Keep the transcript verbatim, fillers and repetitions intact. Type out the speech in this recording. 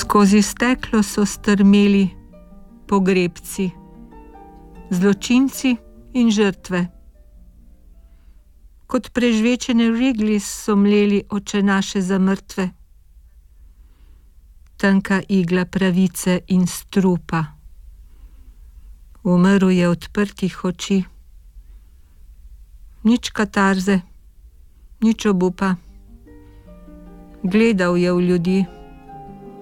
Skozi steklo so strmeli pogrebci, zločinci in žrtve. Kot prežvečene rigli so mleli oče naše za mrtve. Tanka igla pravice in strupa. Umrl je odprtih oči. Nič katarze, nič obupa. Gledal je v ljudi.